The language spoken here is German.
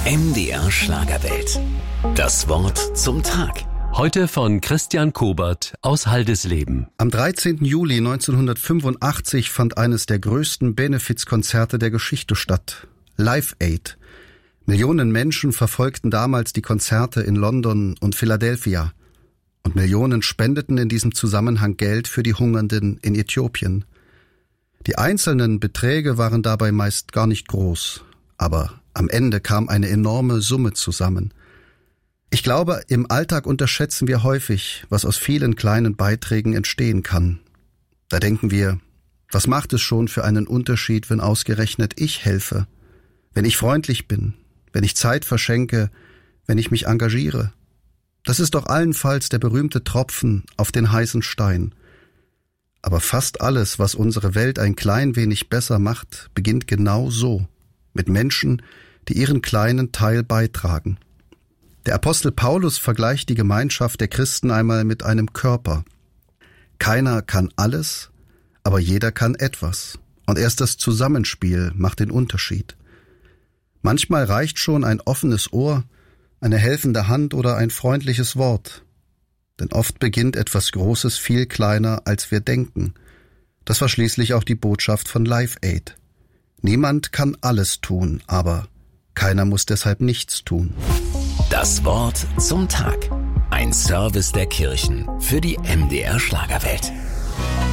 MDR Schlagerwelt. Das Wort zum Tag. Heute von Christian Kobert aus Haldesleben. Am 13. Juli 1985 fand eines der größten Benefizkonzerte der Geschichte statt. Live Aid. Millionen Menschen verfolgten damals die Konzerte in London und Philadelphia. Und Millionen spendeten in diesem Zusammenhang Geld für die Hungernden in Äthiopien. Die einzelnen Beträge waren dabei meist gar nicht groß, aber am Ende kam eine enorme Summe zusammen. Ich glaube, im Alltag unterschätzen wir häufig, was aus vielen kleinen Beiträgen entstehen kann. Da denken wir, was macht es schon für einen Unterschied, wenn ausgerechnet ich helfe, wenn ich freundlich bin, wenn ich Zeit verschenke, wenn ich mich engagiere. Das ist doch allenfalls der berühmte Tropfen auf den heißen Stein. Aber fast alles, was unsere Welt ein klein wenig besser macht, beginnt genau so, mit Menschen, die ihren kleinen Teil beitragen. Der Apostel Paulus vergleicht die Gemeinschaft der Christen einmal mit einem Körper. Keiner kann alles, aber jeder kann etwas. Und erst das Zusammenspiel macht den Unterschied. Manchmal reicht schon ein offenes Ohr, eine helfende Hand oder ein freundliches Wort. Denn oft beginnt etwas Großes viel kleiner, als wir denken. Das war schließlich auch die Botschaft von Live Aid. Niemand kann alles tun, aber keiner muss deshalb nichts tun. Das Wort zum Tag. Ein Service der Kirchen für die MDR Schlagerwelt.